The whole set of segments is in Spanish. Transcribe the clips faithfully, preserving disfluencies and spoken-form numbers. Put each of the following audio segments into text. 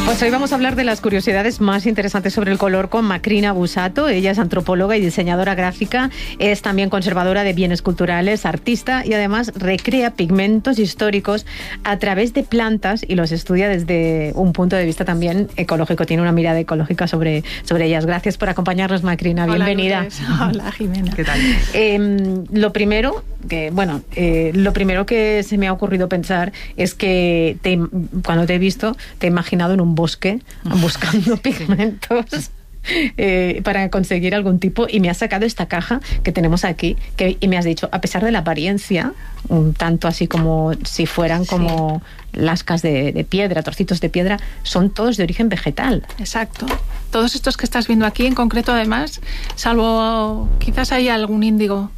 Pues hoy vamos a hablar de las curiosidades más interesantes sobre el color con Macrina Busato. Ella es antropóloga y diseñadora gráfica, es también conservadora de bienes culturales, artista y además recrea pigmentos históricos a través de plantas y los estudia desde un punto de vista también ecológico. Tiene una mirada ecológica sobre, sobre ellas. Gracias por acompañarnos, Macrina. Hola, bienvenida. Lourdes. Hola, Jimena. ¿Qué tal? Eh, lo primero que, bueno, eh, lo primero que se me ha ocurrido pensar es que te, cuando te he visto te he imaginado en un bosque buscando pigmentos eh, para conseguir algún tipo, y me has sacado esta caja que tenemos aquí que, y me has dicho, a pesar de la apariencia, un tanto así como si fueran como sí. lascas de, de piedra, trocitos de piedra, son todos de origen vegetal. Exacto. Todos estos que estás viendo aquí, en concreto, además, salvo quizás hay algún índigo.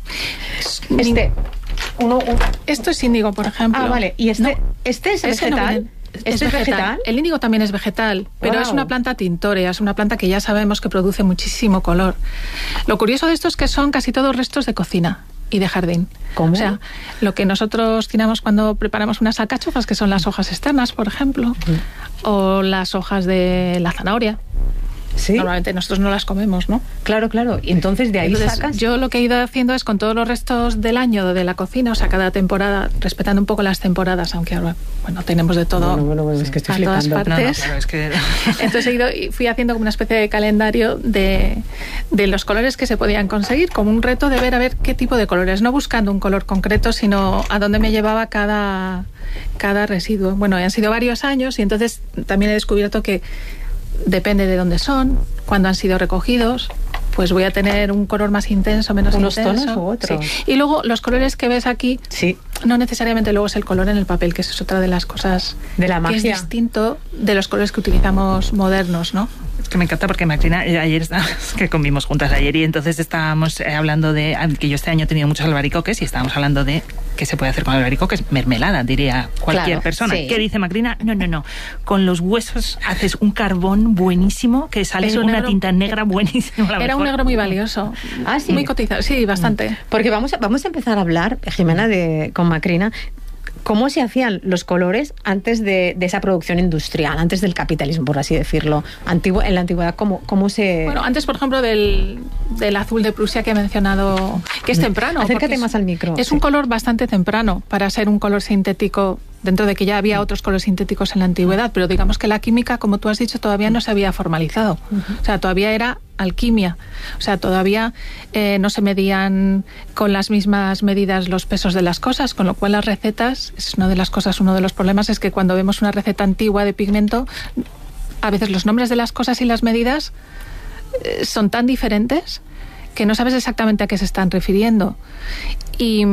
Este, uno, un... Esto es índigo, por ejemplo. Ah, vale. ¿Y este, no, este es vegetal? No, ¿Este es vegetal? vegetal? El índigo también es vegetal, pero wow. es una planta tintórea, es una planta que ya sabemos que produce muchísimo color. Lo curioso de esto es que son casi todos restos de cocina y de jardín. ¿Cómo? O sea, lo que nosotros tiramos cuando preparamos unas alcachofas, que son las hojas externas, por ejemplo, uh-huh. o las hojas de la zanahoria. ¿Sí? Normalmente nosotros no las comemos, ¿no? Claro, claro. Y entonces de ahí entonces, sacas... Yo lo que he ido haciendo es con todos los restos del año de la cocina, o sea, cada temporada, respetando un poco las temporadas, aunque ahora, bueno, tenemos de todo bueno, bueno, bueno, es que estoy a flipando. todas partes. No, no, claro, es que... Entonces he ido y fui haciendo como una especie de calendario de, de los colores que se podían conseguir, como un reto de ver a ver qué tipo de colores, no buscando un color concreto, sino a dónde me llevaba cada, cada residuo. Bueno, han sido varios años y entonces también he descubierto que depende de dónde son, cuándo han sido recogidos, pues voy a tener un color más intenso, menos unos intenso. Unos tonos u otros. Sí. Y luego los colores que ves aquí, sí. no necesariamente luego es el color en el papel, que eso es otra de las cosas de la magia. Que es distinto de los colores que utilizamos modernos, ¿no? Es que me encanta porque Macrina, ayer que comimos juntas ayer y entonces estábamos hablando de que yo este año he tenido muchos albaricoques y estábamos hablando de qué se puede hacer con albaricoques, mermelada, diría cualquier claro, persona. Sí. ¿Qué dice Macrina? No, no, no. Con los huesos haces un carbón buenísimo que sale un una negro, tinta negra buenísima. Era mejor. Un negro muy valioso. Ah, sí. Muy cotizado, sí, bastante. Porque vamos a, vamos a empezar a hablar, Jimena, de, con Macrina, cómo se hacían los colores antes de, de esa producción industrial, antes del capitalismo, por así decirlo. Antiguo, en la antigüedad, ¿cómo, cómo se...? Bueno, antes, por ejemplo, del, del azul de Prusia que he mencionado, que es temprano. Acércate más es, al micro. Es sí. un color bastante temprano para ser un color sintético, dentro de que ya había otros colores sintéticos en la antigüedad, pero digamos que la química, como tú has dicho, todavía no se había formalizado. Uh-huh. O sea, todavía era alquimia. O sea, todavía eh, no se medían con las mismas medidas los pesos de las cosas, con lo cual las recetas, es una de las cosas, uno de los problemas es que cuando vemos una receta antigua de pigmento, a veces los nombres de las cosas y las medidas eh, son tan diferentes que no sabes exactamente a qué se están refiriendo. Y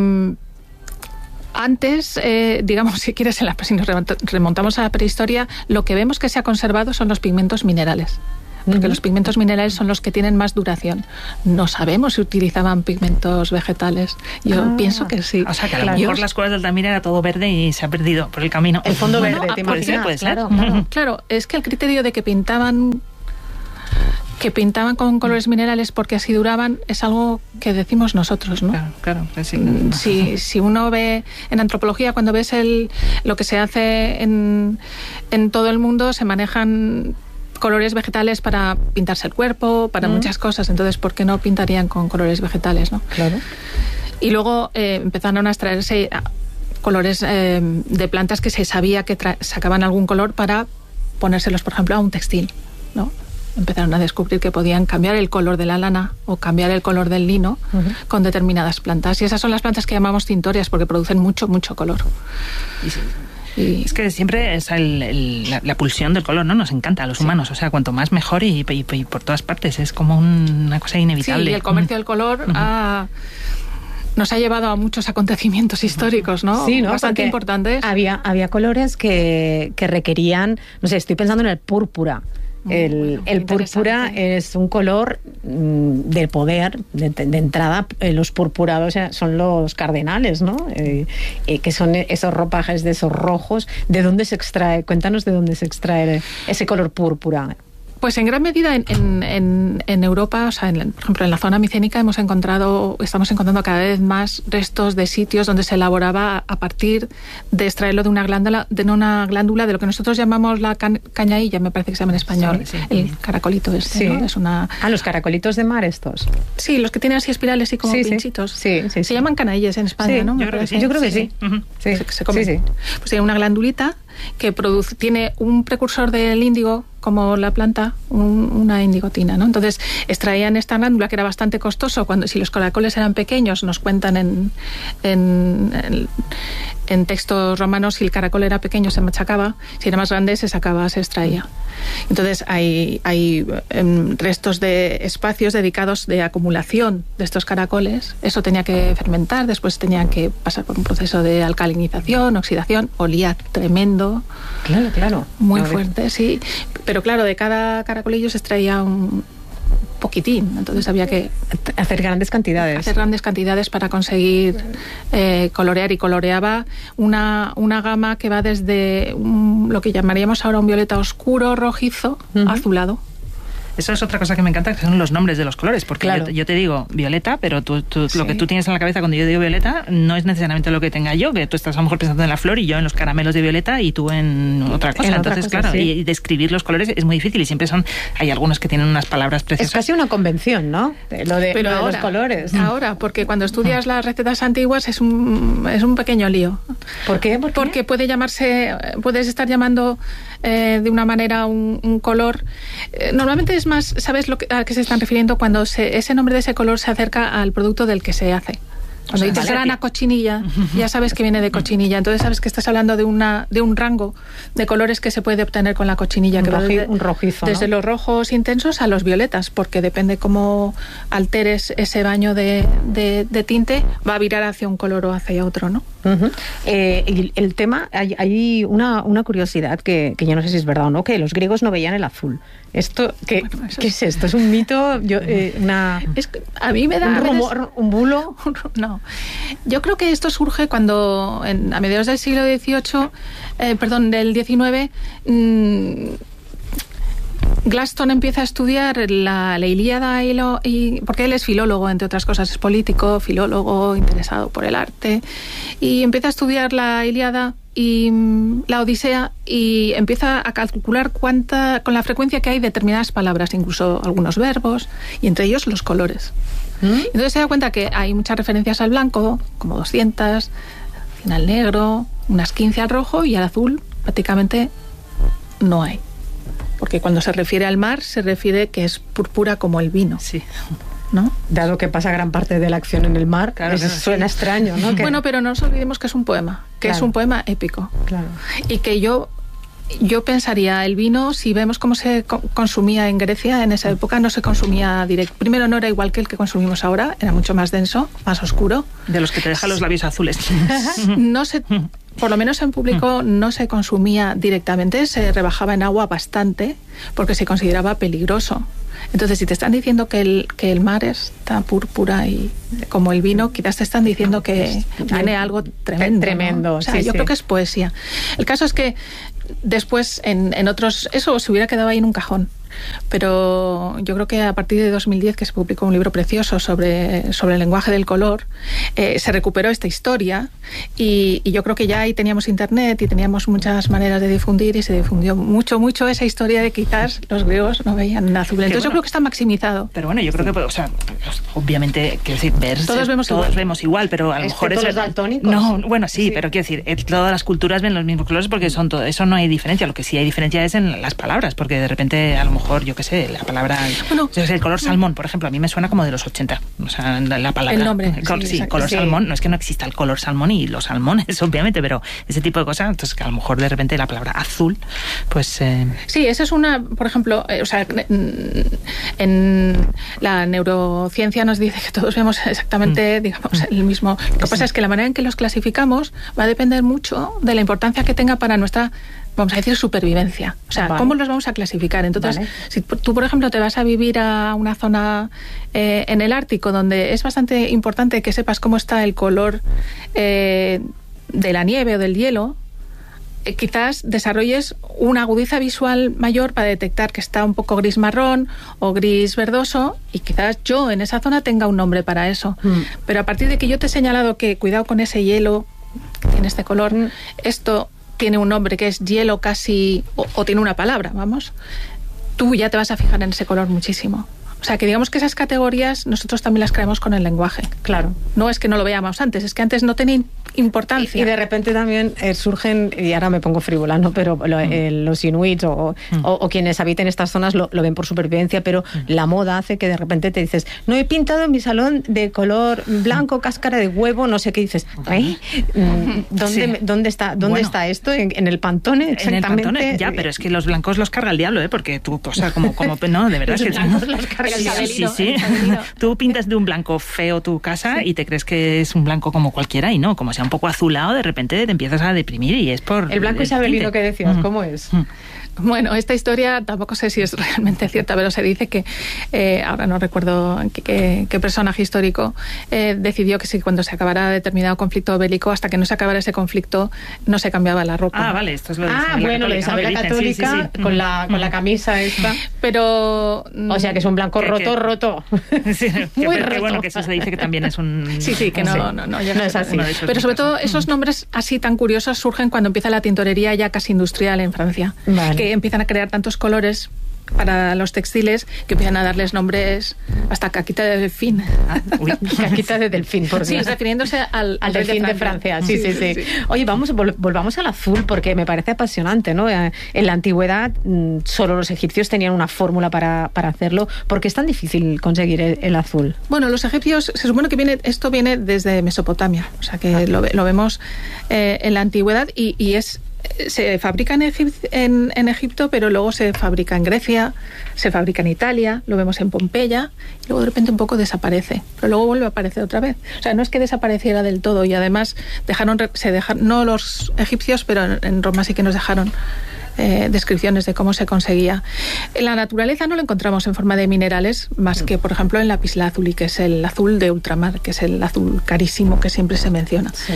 antes, eh, digamos, si quieres, en la, si nos remontamos a la prehistoria, lo que vemos que se ha conservado son los pigmentos minerales. Porque uh-huh. los pigmentos minerales son los que tienen más duración. No sabemos si utilizaban pigmentos vegetales. Yo ah, pienso que sí. O sea, que a lo mejor las cuevas de Altamira era todo verde y se ha perdido por el camino. El fondo verde, bueno, ¿te puede ser, puede ser. Claro, claro. Claro, es que el criterio de que pintaban que pintaban con colores minerales porque así duraban es algo que decimos nosotros, ¿no? Claro, claro. Sí. Si, si uno ve en antropología, cuando ves el, lo que se hace en, en todo el mundo, se manejan colores vegetales para pintarse el cuerpo, para mm. muchas cosas. Entonces, ¿por qué no pintarían con colores vegetales, no? Claro. Y luego eh, empezaron a extraerse colores eh, de plantas que se sabía que tra- sacaban algún color para ponérselos, por ejemplo, a un textil, ¿no? Empezaron a descubrir que podían cambiar el color de la lana o cambiar el color del lino uh-huh. con determinadas plantas. Y esas son las plantas que llamamos tintorias porque producen mucho, mucho color. Y sí. Y es que siempre es el, el, la, la pulsión del color, ¿no? Nos encanta a los sí. humanos, o sea, cuanto más mejor y, y, y por todas partes, es como un, una cosa inevitable. Sí, y el comercio del color uh-huh. ha, nos ha llevado a muchos acontecimientos históricos, ¿no? Sí, ¿no? Bastante Porque importantes. Había, había colores que, que requerían, no sé, estoy pensando en el púrpura. El, bueno, el púrpura es un color mm, del poder, de, de entrada eh, los purpurados son los cardenales, ¿no? Eh, eh, que son esos ropajes de esos rojos. ¿De dónde se extrae? Cuéntanos de dónde se extrae ese color púrpura. Pues en gran medida en, en, en, en Europa, o sea, en, por ejemplo, en la zona micénica hemos encontrado, estamos encontrando cada vez más restos de sitios donde se elaboraba a partir de extraerlo de una glándula, de una glándula de lo que nosotros llamamos la ca- cañailla, me parece que se llama en español, sí, sí. El caracolito este, sí. ¿no? Es una... Ah, los caracolitos de mar estos. Sí, los que tienen así espirales y como sí, pinchitos. Sí, sí, sí. Se llaman canalles en España, sí, ¿no? Yo creo, sí. yo creo que sí. sí. Uh-huh. sí. Se, se comen. Sí, sí. Pues tiene una glandulita que produce, tiene un precursor del índigo, como la planta, un, una indigotina, ¿no? Entonces extraían esta glándula que era bastante costoso. Cuando si los caracoles eran pequeños, nos cuentan en, en, en, en textos romanos, si el caracol era pequeño se machacaba, si era más grande se sacaba, se extraía. Entonces hay, hay um, restos de espacios dedicados de acumulación de estos caracoles. Eso tenía que fermentar, después tenía que pasar por un proceso de alcalinización, oxidación, olía tremendo. Claro, claro. Muy claro. fuerte, sí. Pero claro, de cada caracolillo se extraía un poquitín, entonces había que hacer grandes cantidades. Hacer grandes cantidades para conseguir eh, colorear, y coloreaba una, una gama que va desde un, lo que llamaríamos ahora un violeta oscuro, rojizo, uh-huh. azulado. Eso es otra cosa que me encanta, que son los nombres de los colores, porque claro. yo, yo te digo violeta, pero tú, tú, sí. lo que tú tienes en la cabeza cuando yo digo violeta no es necesariamente lo que tenga yo, que tú estás a lo mejor pensando en la flor y yo en los caramelos de violeta y tú en otra cosa. En Entonces, otra cosa, claro, sí. y, y describir los colores es muy difícil y siempre son, hay algunos que tienen unas palabras preciosas. Es casi una convención, ¿no? Lo de, pero lo de ahora, los colores. Ahora, porque cuando estudias las recetas antiguas es un, es un pequeño lío. ¿Por qué? ¿Por qué? Porque puede llamarse, puedes estar llamando eh, de una manera un, un color. Eh, normalmente es más, ¿sabes lo que, a qué se están refiriendo cuando se, ese nombre de ese color se acerca al producto del que se hace? Cuando o sea, dices grana cochinilla, ya sabes que viene de cochinilla. Entonces sabes que estás hablando de una de un rango de colores que se puede obtener con la cochinilla. Un, que roji, va desde, un rojizo, desde ¿no? los rojos intensos a los violetas, porque depende cómo alteres ese baño de, de, de tinte, va a virar hacia un color o hacia otro, ¿no? Uh-huh. Eh, y el tema, hay, hay una, una curiosidad que, que yo no sé si es verdad o no, que los griegos no veían el azul. Esto, ¿qué, bueno, ¿qué es, es esto? ¿Es un mito? Yo, eh, una, es que a mí me da... ¿Un rumor? ¿Un bulo? No. Yo creo que esto surge cuando, en, a mediados del siglo dieciocho, eh, perdón, del diecinueve, mmm, Gladstone empieza a estudiar la, la Ilíada y, lo, y porque él es filólogo, entre otras cosas, es político, filólogo, interesado por el arte, y empieza a estudiar la Ilíada y la Odisea y empieza a calcular cuánta, con la frecuencia que hay determinadas palabras, incluso algunos verbos, y entre ellos los colores. ¿Mm? Entonces se da cuenta que hay muchas referencias al blanco, como doscientas, al negro, unas quince al rojo, y al azul prácticamente no hay. Porque cuando se refiere al mar, se refiere que es púrpura como el vino. Sí. ¿No? Dado que pasa gran parte de la acción en el mar, claro, es, suena sí. extraño, ¿no? Que... Bueno, pero no nos olvidemos que es un poema, que claro. es un poema épico. Claro. Y que yo, yo pensaría, el vino, si vemos cómo se co- consumía en Grecia en esa época, no se consumía directo. Primero, no era igual que el que consumimos ahora, era mucho más denso, más oscuro. De los que te dejan los labios azules. No se... Por lo menos en público no se consumía directamente, se rebajaba en agua bastante porque se consideraba peligroso. Entonces, si te están diciendo que el, que el mar está púrpura y como el vino, quizás te están diciendo que tiene algo tremendo. Tremendo, ¿no? O sea, sí, yo sí. creo que es poesía. El caso es que después en, en otros, eso se hubiera quedado ahí en un cajón. Pero yo creo que a partir de dos mil diez, que se publicó un libro precioso sobre, sobre el lenguaje del color, eh, se recuperó esta historia y, y yo creo que ya ahí teníamos internet y teníamos muchas maneras de difundir y se difundió mucho, mucho esa historia de quizás los griegos no veían azul. Entonces bueno, yo creo que está maximizado. Pero bueno, yo creo que, o sea, obviamente, quiero decir, ver, todos vemos todos igual. vemos igual, pero a lo mejor es los daltónicos. No, bueno, sí, sí, pero quiero decir, todas las culturas ven los mismos colores porque son todo, eso no hay diferencia. Lo que sí hay diferencia es en las palabras, porque de repente a lo mejor, yo qué sé, la palabra, bueno, yo sé, el color salmón, por ejemplo, a mí me suena como de los ochenta, o sea, la palabra, el nombre, el color, sí, sí, exacto, color sí. salmón, no es que no exista el color salmón y los salmones, obviamente, pero ese tipo de cosas, entonces que a lo mejor de repente la palabra azul, pues... Eh... Sí, esa es una, por ejemplo, eh, o sea, en la neurociencia nos dice que todos vemos exactamente, mm. digamos, mm. el mismo. Lo que sí. pasa es que la manera en que los clasificamos va a depender mucho de la importancia que tenga para nuestra, vamos a decir, supervivencia. O sea, vale. ¿cómo los vamos a clasificar? Entonces, vale. si tú, por ejemplo, te vas a vivir a una zona eh, en el Ártico donde es bastante importante que sepas cómo está el color eh, de la nieve o del hielo, eh, quizás desarrolles una agudeza visual mayor para detectar que está un poco gris marrón o gris verdoso, y quizás yo en esa zona tenga un nombre para eso. Mm. Pero a partir de que yo te he señalado que cuidado con ese hielo que tiene este color, mm. esto tiene un nombre que es hielo casi, o, o tiene una palabra, vamos, tú ya te vas a fijar en ese color muchísimo. O sea, que digamos que esas categorías nosotros también las creamos con el lenguaje. Claro. No es que no lo veamos antes, es que antes no tenía importancia. Y, y de repente también eh, surgen, y ahora me pongo frívola, ¿no? Pero lo, mm. eh, los inuits o, mm. o, o quienes habiten estas zonas lo, lo ven por supervivencia, pero mm. la moda hace que de repente te dices, no he pintado en mi salón de color blanco, mm. cáscara de huevo, no sé qué, dices, ¿eh? ¿Dónde, sí. ¿dónde, está, dónde bueno, está esto? ¿En, ¿En el Pantone? Exactamente. En el Pantone, ya, pero es que los blancos los carga el diablo, ¿eh? Porque tú, o sea, como, como no, de verdad es que los carga el diablo. Sí, sí. Tú pintas de un blanco feo tu casa, sí. y te crees que es un blanco como cualquiera, y no, como sea un poco azulado, de repente te empiezas a deprimir, y es por... El blanco isabelino que decías, mm. ¿cómo es? Mm. Bueno, esta historia tampoco sé si es realmente cierta, pero se dice que, eh, ahora no recuerdo qué, qué, qué personaje histórico, eh, decidió que si cuando se acabara determinado conflicto bélico, hasta que no se acabara ese conflicto, no se cambiaba la ropa. Ah, vale, esto es lo de Ah, bueno, lo de Isabel la Católica, sí, sí, sí. con la con la camisa esta. Pero... O sea, que es un blanco que, roto, que, roto. Sí, Muy que, roto. Que, bueno, que eso se dice que también es un... Sí, sí, que no, sí. no, no, no, ya no es así. Pero sobre todo esos nombres así tan curiosos surgen cuando empieza la tintorería ya casi industrial en Francia. Vale. Que empiezan a crear tantos colores para los textiles que empiezan a darles nombres hasta caquita de delfín. Ah, uy, caquita de delfín, por Dios. Sí, refiriéndose al, al delfín de Francia. De Francia. Sí, sí, sí, sí, sí. Oye, vamos, vol- volvamos al azul, porque me parece apasionante, ¿no? En la antigüedad solo los egipcios tenían una fórmula para, para hacerlo. ¿Por qué es tan difícil conseguir el, el azul? Bueno, los egipcios, se supone que viene, esto viene desde Mesopotamia, o sea que ah. lo, lo vemos eh, en la antigüedad, y, y es se fabrica en, Egip- en, en Egipto, pero luego se fabrica en Grecia, se fabrica en Italia, lo vemos en Pompeya, y luego de repente un poco desaparece, pero luego vuelve a aparecer otra vez. O sea, no es que desapareciera del todo, y además dejaron, se dejaron, no los egipcios, pero en, en Roma sí que nos dejaron eh, descripciones de cómo se conseguía. En la naturaleza no lo encontramos en forma de minerales, más que, por ejemplo, en lapislázuli, que es el azul de ultramar, que es el azul carísimo que siempre se menciona. Sí.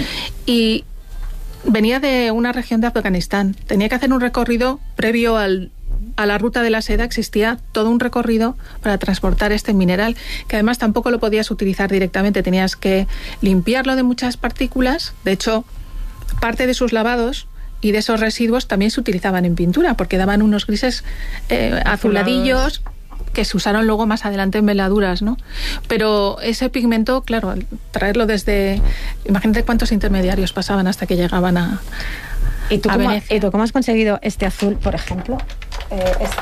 Y venía de una región de Afganistán. Tenía que hacer un recorrido previo al, a la ruta de la seda. Existía todo un recorrido para transportar este mineral, que además tampoco lo podías utilizar directamente. Tenías que limpiarlo de muchas partículas. De hecho, parte de sus lavados y de esos residuos también se utilizaban en pintura, porque daban unos grises eh, azuladillos, que se usaron luego más adelante en veladuras, ¿no? Pero ese pigmento, claro, al traerlo desde... Imagínate cuántos intermediarios pasaban hasta que llegaban a, ¿Y tú a cómo, Venecia. ¿Y tú cómo has conseguido este azul, por ejemplo? Eh, este.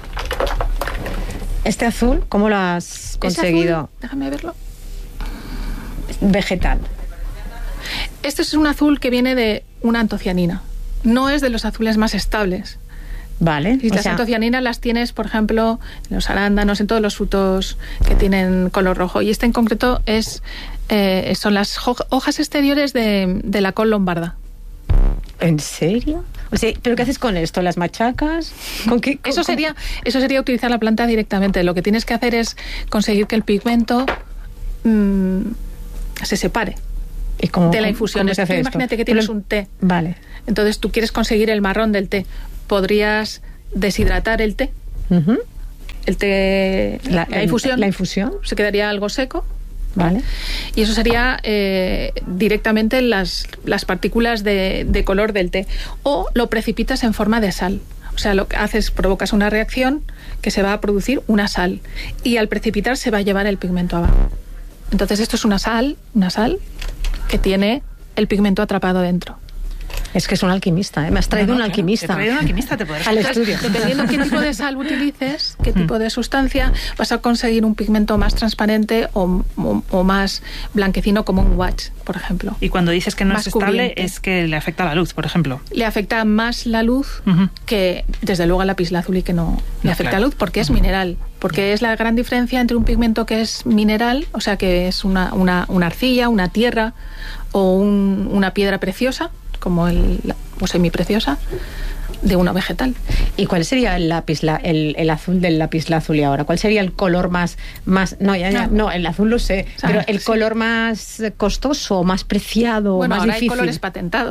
Este azul, ¿cómo lo has conseguido? Azul, déjame verlo. Vegetal. Este es un azul que viene de una antocianina. No es de los azules más estables. Vale. Y las sea... antocianinas las tienes, por ejemplo, en los arándanos, en todos los frutos que tienen color rojo. Y este en concreto es eh, son las hojas exteriores de, de la col lombarda. ¿En serio? O sea, ¿pero qué haces con esto? ¿Las machacas? ¿Con qué? ¿Con, eso sería eso sería utilizar la planta directamente. Lo que tienes que hacer es conseguir que el pigmento mmm, se separe ¿Y cómo, de la infusión. ¿cómo se hace esto? Imagínate que tienes un té. Vale. Entonces tú quieres conseguir el marrón del té. Podrías deshidratar el té. Uh-huh. El té, la, la infusión. La infusión. Se quedaría algo seco. Vale. Y eso sería eh, directamente las, las partículas de, de color del té. O lo precipitas en forma de sal. O sea, lo que haces, provocas una reacción que se va a producir una sal. Y al precipitar se va a llevar el pigmento abajo. Entonces esto es una sal, una sal que tiene el pigmento atrapado dentro. Es que es un alquimista, ¿eh? Me has traído no, no, un alquimista. Te he traído un alquimista, te podrás al estudio. Dependiendo qué tipo de sal utilices, qué tipo de sustancia, vas a conseguir un pigmento más transparente o, o, o más blanquecino, como un watch, por ejemplo. Y cuando dices que no más es estable, cubriente. Es que le afecta la luz, por ejemplo. Le afecta más la luz uh-huh. que, desde luego, al lapislázuli, que no, no le afecta claro. la luz, porque es uh-huh. mineral. Porque uh-huh. es la gran diferencia entre un pigmento que es mineral, o sea, que es una, una, una arcilla, una tierra o un, una piedra preciosa, como el, o semipreciosa, de uno vegetal. ¿Y cuál sería el lápiz, la, el, el azul del lapislázuli ahora? ¿Cuál sería el color más, más no, ya, ya, no, el azul lo sé, ¿sabes? Pero el sí. color más costoso, más preciado, bueno, más ahora difícil. Hay colores patentados.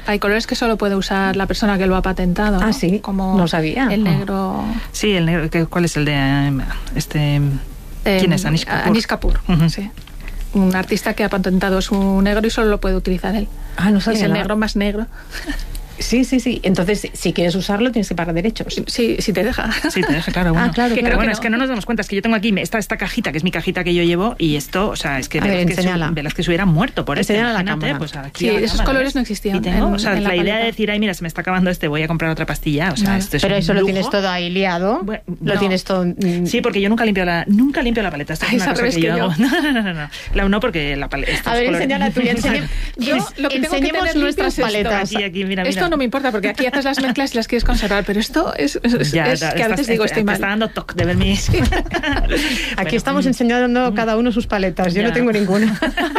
Hay colores que solo puede usar la persona que lo ha patentado. Ah, ¿no? sí, como no sabía. El negro... Sí, el negro, ¿cuál es el de este? ¿Quién eh, es? Anish Kapoor. Anish Kapoor, Uh-huh. sí. Un artista que ha patentado su negro y solo lo puede utilizar él. Ah, no sabía Es el nada. negro más negro. Sí, sí, sí. Entonces, si quieres usarlo, tienes que pagar derechos. Sí, si te deja. Sí, te deja, claro. Bueno. Ah, claro, Que, claro pero bueno, que es no. que no nos damos cuenta, es que yo tengo aquí esta, esta cajita, que es mi cajita que yo llevo, y esto, o sea, es que A ver, Velázquez, enséñala. Velázquez hubiera muerto por esto. Enséñala a la Imagínate, cámara. pues aquí Sí, a la esos cámara, colores ¿ves? no existían Y tengo, en- o sea, en la, la idea paleta. de decir, ay, mira, se me está acabando este, voy a comprar otra pastilla, o sea, Nada. esto es Pero un eso lo lujo. tienes todo ahí liado. Bueno, lo no. tienes todo... mm, Sí, porque yo nunca limpio la nunca limpio la paleta. Esto es Ay, una es al cosa revés que yo que yo. hago. No, no, no, no. La no, porque la paleta. A ver, enseña la tuya. Enseñe... Yo lo que tengo que enseñemos tener nuestras limpio es esto. paletas. Aquí, aquí, mira, Esto mira. no me importa porque aquí haces las mezclas y las quieres conservar, pero esto es, es, es- Ya, es ya, que a veces estás- digo te- estoy te mal. está dando toque de ver mi... Aquí Bueno, estamos mm. enseñando cada uno sus paletas. Yo Ya. no tengo ninguna.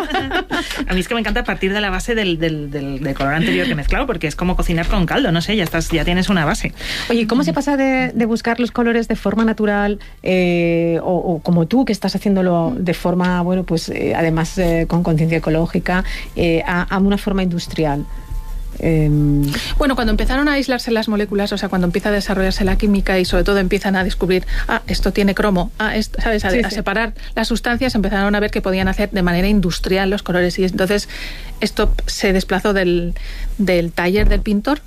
A mí es que me encanta partir de la base del, del, del, del color anterior que he mezclado, porque es como cocinar con caldo, no sé, ya estás, ya tienes una base. Oye, ¿cómo se pasa de, de buscar los colores de forma natural eh, o, o como tú, que estás haciéndolo de forma, bueno, pues eh, además eh, con conciencia ecológica, eh, a, a una forma industrial? Eh, Bueno, cuando empezaron a aislarse las moléculas, o sea, cuando empieza a desarrollarse la química y sobre todo empiezan a descubrir, ah, esto tiene cromo, ah, esto, ¿sabes? A, Sí, a sí. separar las sustancias, empezaron a ver que podían hacer de manera industrial los colores y entonces esto se desplazó del, del taller del pintor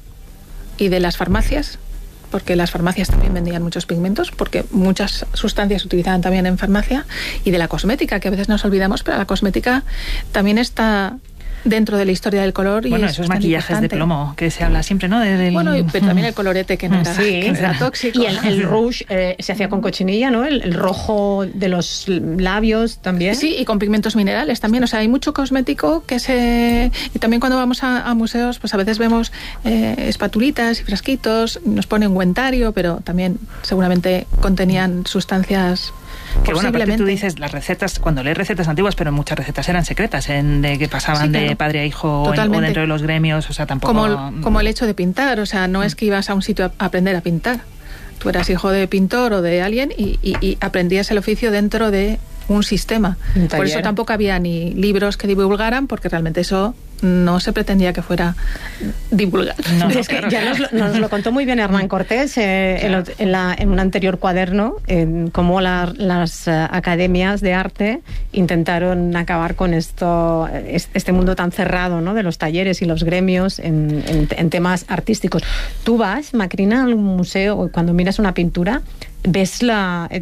y de las farmacias, porque las farmacias también vendían muchos pigmentos, porque muchas sustancias se utilizaban también en farmacia, y de la cosmética, que a veces nos olvidamos, pero la cosmética también está dentro de la historia del color. Y Bueno, es esos bastante maquillajes de importante. plomo que se habla siempre, ¿no? De- del- Bueno, y- pero también el colorete que no era, Sí. que no era tóxico. y el, el rouge eh, se hacía con cochinilla, ¿no? El, el rojo de los labios también. Sí, y con pigmentos minerales también. O sea, hay mucho cosmético que se... Y también cuando vamos a, a museos, pues a veces vemos eh, espatulitas y frasquitos, nos pone ungüentario, pero también seguramente contenían sustancias... Que bueno, aparte tú posiblemente. dices las recetas, cuando lees recetas antiguas, pero muchas recetas eran secretas, en, de que pasaban Sí, de claro. padre a hijo o, en- o Totalmente. dentro de los gremios, o sea, tampoco... Como, el- como el hecho de pintar, o sea, no es que ibas a un sitio a aprender a pintar. Tú eras hijo de pintor o de alguien y, y- y aprendías el oficio dentro de un sistema. Un Por eso taller. tampoco había ni libros que divulgaran, porque realmente eso no se pretendía que fuera divulgar. No, no, Es que claro, ya claro. nos lo, nos lo contó muy bien Hernán Cortés eh, en, lo- en la- en un anterior cuaderno, en cómo la- las eh, academias de arte intentaron acabar con esto, es- este mundo tan cerrado, ¿no? De los talleres y los gremios en, en- en temas artísticos. Tú vas, Macrina, a un museo, o cuando miras una pintura, ves la... eh,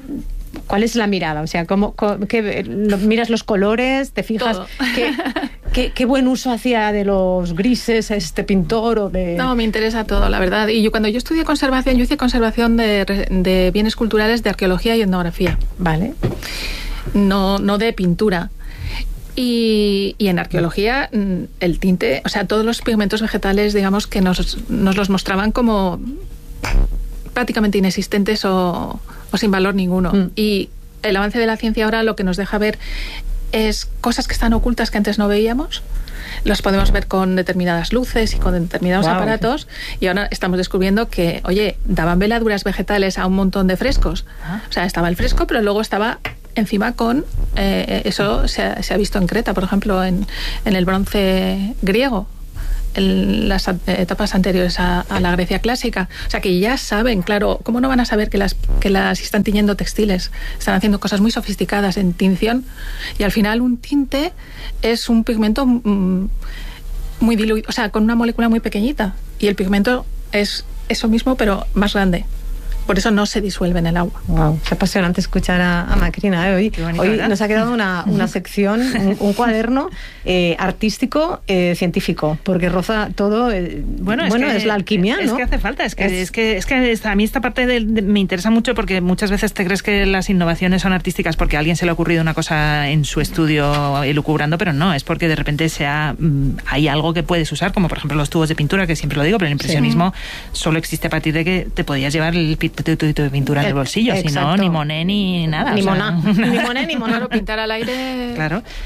¿Cuál es la mirada? O sea, ¿cómo, co- qué- lo- miras los colores? ¿Te fijas Todo. qué, qué, qué buen uso hacía de los grises este pintor o de...? No, me interesa todo, la verdad. Y yo cuando yo estudié conservación, yo hice conservación de, re- de bienes culturales, de arqueología y etnografía, Vale. no, no de pintura. Y, y en arqueología mm, el tinte, o sea, todos los pigmentos vegetales, digamos, que nos, nos los mostraban como prácticamente inexistentes o, o sin valor ninguno. Mm. Y el avance de la ciencia ahora lo que nos deja ver es cosas que están ocultas que antes no veíamos. Los podemos ver con determinadas luces y con determinados Wow. aparatos, y ahora estamos descubriendo que, oye, daban veladuras vegetales a un montón de frescos. Ah. O sea, estaba el fresco, pero luego estaba encima con... eh, eso se ha, se ha visto en Creta, por ejemplo, en, en el bronce griego, en las a- etapas anteriores a, a la Grecia clásica. O sea, que ya saben, claro, ¿cómo no van a saber que las, que las están tiñendo textiles? Están haciendo cosas muy sofisticadas en tinción, y al final un tinte es un pigmento mm, muy diluido, o sea, con una molécula muy pequeñita, y el pigmento es eso mismo, pero más grande. Por eso no se disuelve en el agua. Wow, qué apasionante escuchar a, a Macrina. ¿eh? Hoy, Qué bonito, hoy ¿verdad? nos ha quedado una, una sección, un, un cuaderno eh, artístico, eh, científico, porque roza todo. Eh, Bueno, es, bueno que, es la alquimia, es ¿no? que hace falta, es que, Es- es, que, es que esta- a mí esta parte del- de- me interesa mucho, porque muchas veces te crees que las innovaciones son artísticas porque a alguien se le ha ocurrido una cosa en su estudio elucubrando, pero no, es porque de repente se ha, mm, hay algo que puedes usar, como por ejemplo los tubos de pintura, que siempre lo digo, pero el impresionismo solo existe a partir de que te podías llevar el pi- tu tubito de pintura en el Eh, bolsillo, si no, exacto. ni Monet ni nada. Ni o sea, Moná, ni Monet ni Moná. Claro, pintar al aire... Claro.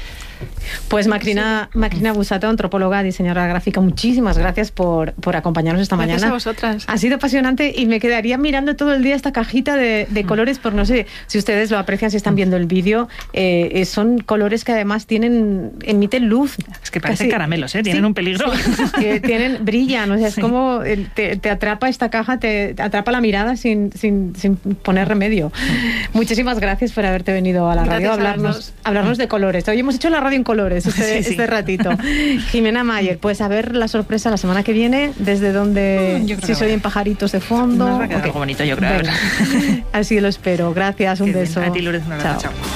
Pues Macrina, Macrina Bussato, antropóloga, diseñadora gráfica, muchísimas gracias por, por acompañarnos esta gracias mañana. Gracias a vosotras. Ha sido apasionante y me quedaría mirando todo el día esta cajita de, de colores, por no sé si ustedes lo aprecian, si están viendo el vídeo. Eh, son colores que además tienen, emiten luz. Es que parecen caramelos, ¿eh? Tienen sí, un peligro. Sí, que tienen, brillan, o sea, es sí. como el, te, te atrapa esta caja, te, te atrapa la mirada sin, sin, sin poner remedio. Muchísimas gracias por haberte venido a la radio a hablarnos, a hablarnos de colores. Hoy hemos hecho la radio en colores este, sí, sí. este ratito. Jimena Mayer, pues a ver la sorpresa la semana que viene, desde donde, mm, si se oyen pajaritos de fondo. Nos va a quedar okay. algo bonito, yo creo. Así lo espero. Gracias, un Qué beso. Bien. A ti, Lourdes, un abrazo. Chao. Chao.